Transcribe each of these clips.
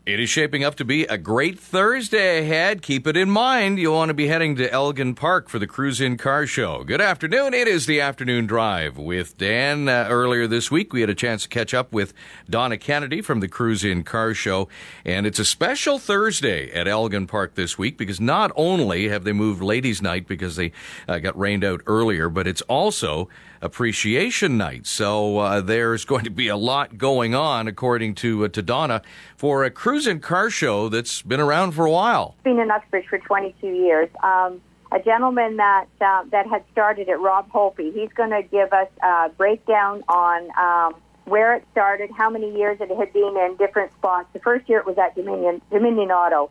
It is shaping up to be a great Thursday ahead. Keep it in mind. You'll want to be heading to Elgin Park for the Cruise In Car Show. Good afternoon. It is the Afternoon Drive with Dan. Earlier this week, we had a chance to catch up with Donna Kennedy from the Cruise In Car Show. And it's a special Thursday at Elgin Park this week because not only have they moved Ladies' Night because they got rained out earlier, but it's also Appreciation Night. So there's going to be a lot going on, according to Donna, for a Cruise In Car Show that's been around for a while. Been in Uxbridge for 22 years. A gentleman that had started it, Rob Holpe, he's going to give us a breakdown on where it started, how many years it had been in different spots. The first year it was at Dominion Auto.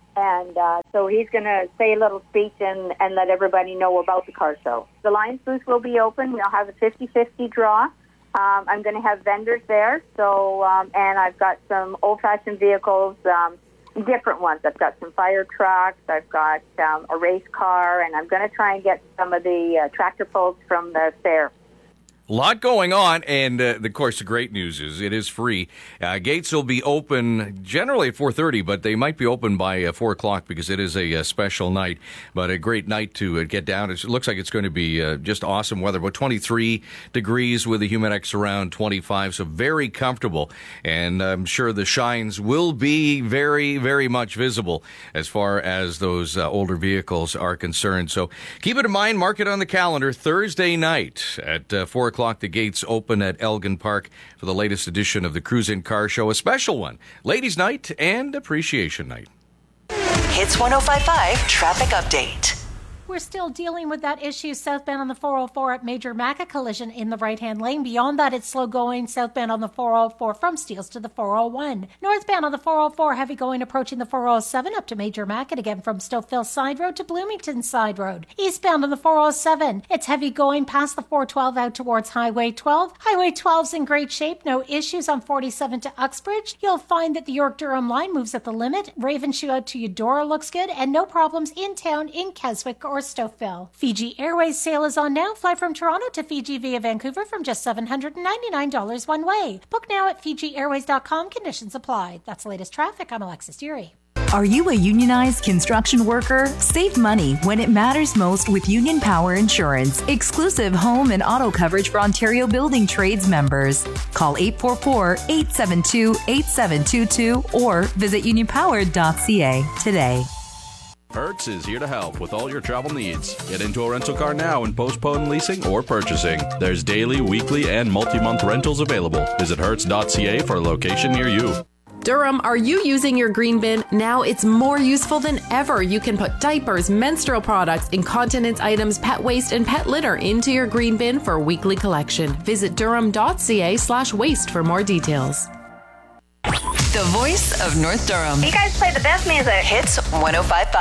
And so he's going to say a little speech and let everybody know about the car show. The Lions booth will be open. We'll have a 50-50 draw. I'm going to have vendors there. So, and I've got some old-fashioned vehicles, different ones. I've got some fire trucks. I've got a race car. And I'm going to try and get some of the tractor pulls from the fair. A lot going on, and of course the great news is it is free. Gates will be open generally at 4:30, but they might be open by 4 o'clock because it is a special night. But a great night to get down. It looks like it's going to be just awesome weather. About 23 degrees with the Humidex around 25, so very comfortable. And I'm sure the shines will be very, very much visible as far as those older vehicles are concerned. So keep it in mind, mark it on the calendar, Thursday night at 4 o'clock. The gates open at Elgin Park for the latest edition of the Cruise In Car Show, a special one, Ladies' Night and Appreciation Night. Hits 105.5 Traffic Update. We're still dealing with that issue southbound on the 404 at Major Maca collision in the right-hand lane. Beyond that, it's slow going southbound on the 404 from Steeles to the 401. Northbound on the 404, heavy going approaching the 407 up to Major Maca, and again from Stouffville Side Road to Bloomington Side Road. Eastbound on the 407, it's heavy going past the 412 out towards Highway 12. Highway 12's in great shape. No issues on 47 to Uxbridge. You'll find that the York-Durham line moves at the limit. Ravenshoe out to Eudora looks good, and no problems in town in Keswick or Stouffville. Fiji Airways sale is on now. Fly from Toronto to Fiji via Vancouver from just $799 one way. Book now at FijiAirways.com. Conditions apply. That's the latest traffic. I'm Alexis Dury. Are you a unionized construction worker? Save money when it matters most with Union Power Insurance. Exclusive home and auto coverage for Ontario Building Trades members. Call 844-872-8722 or visit unionpower.ca today. Hertz is here to help with all your travel needs. Get into a rental car now and postpone leasing or purchasing. There's daily, weekly, and multi-month rentals available. Visit hertz.ca for a location near you. Durham, are you using your green bin? Now it's more useful than ever. You can put diapers, menstrual products, incontinence items, pet waste, and pet litter into your green bin for weekly collection. Visit durham.ca/waste for more details. The voice of North Durham. You guys play the best music. Hits 105.5.